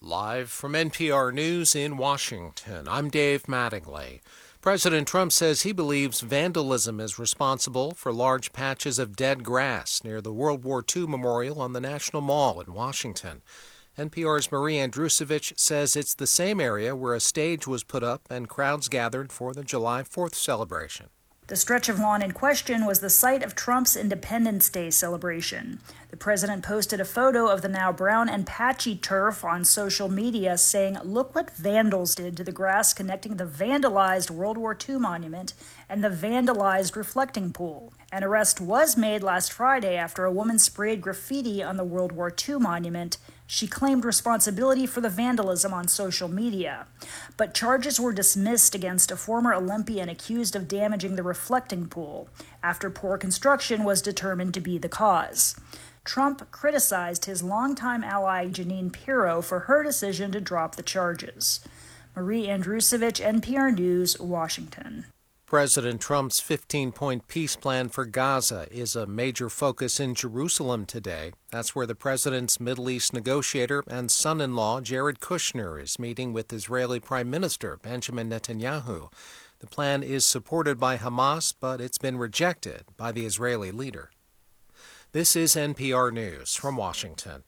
Live from NPR News in Washington, I'm Dave Mattingly. President Trump says he believes vandalism is responsible for large patches of dead grass near the World War II memorial on the National Mall in Washington. NPR's Marie Andrusevich says it's the same area where a stage was put up and crowds gathered for the July 4th celebration. The stretch of lawn in question was the site of Trump's Independence Day celebration. The president posted a photo of the now brown and patchy turf on social media saying, "Look what vandals did to the grass connecting the vandalized World War II monument and the vandalized reflecting pool." An arrest was made last Friday after a woman sprayed graffiti on the World War II monument. She claimed responsibility for the vandalism on social media. But charges were dismissed against a former Olympian accused of damaging the reflecting pool after poor construction was determined to be the cause. Trump criticized his longtime ally Jeanine Pirro for her decision to drop the charges. Marie Andrusevich, NPR News, Washington. President Trump's 15-point peace plan for Gaza is a major focus in Jerusalem today. That's where the president's Middle East negotiator and son-in-law, Jared Kushner, is meeting with Israeli Prime Minister Benjamin Netanyahu. The plan is supported by Hamas, but it's been rejected by the Israeli leader. This is NPR News from Washington.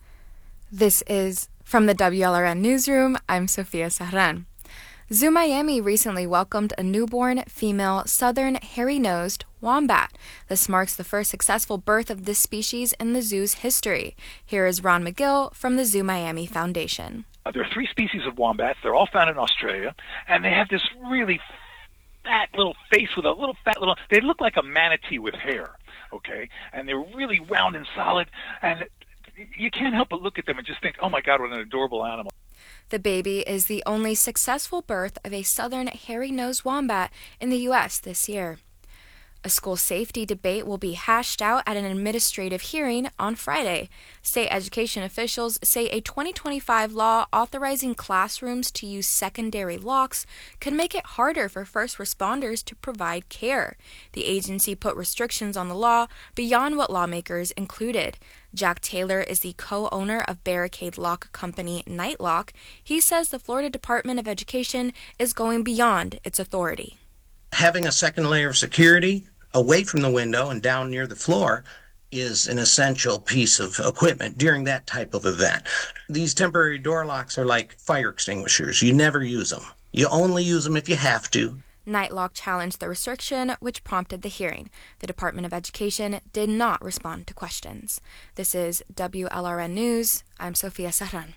This is from the WLRN Newsroom. I'm Sophia Sahran. Zoo Miami recently welcomed a newborn female southern hairy-nosed wombat. This marks the first successful birth of this species in the zoo's history. Here is Ron McGill from the Zoo Miami Foundation. There are 3 species of wombats. They're all found in Australia, and they have this really fat little face with a little fat little... They look like a manatee with hair, okay? And they're really round and solid, and you can't help but look at them and just think, oh my God, what an adorable animal. The baby is the only successful birth of a southern hairy-nosed wombat in the U.S. this year. A school safety debate will be hashed out at an administrative hearing on Friday. State education officials say a 2025 law authorizing classrooms to use secondary locks could make it harder for first responders to provide care. The agency put restrictions on the law beyond what lawmakers included. Jack Taylor is the co-owner of barricade lock company Nightlock. He says the Florida Department of Education is going beyond its authority. Having a second layer of security away from the window and down near the floor is an essential piece of equipment during that type of event. These temporary door locks are like fire extinguishers. You never use them. You only use them if you have to. Nightlock challenged the restriction, which prompted the hearing. The Department of Education did not respond to questions. This is WLRN News. I'm Sophia Sahran.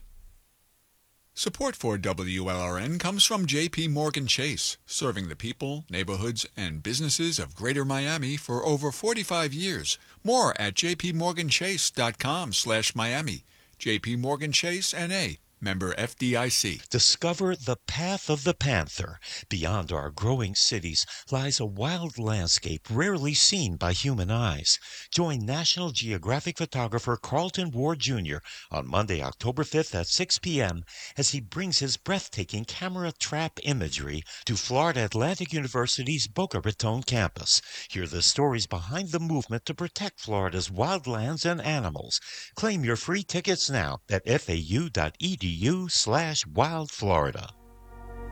Support for WLRN comes from J.P. Morgan Chase, serving the people, neighborhoods, and businesses of Greater Miami for over 45 years. More at jpmorganchase.com/Miami. J.P. Morgan Chase, N.A., member FDIC. Discover the path of the panther. Beyond our growing cities lies a wild landscape rarely seen by human eyes. Join National Geographic photographer Carlton Ward Jr. on Monday, October 5th at 6 p.m. as he brings his breathtaking camera trap imagery to Florida Atlantic University's Boca Raton campus. Hear the stories behind the movement to protect Florida's wildlands and animals. Claim your free tickets now at fau.edu/wildflorida.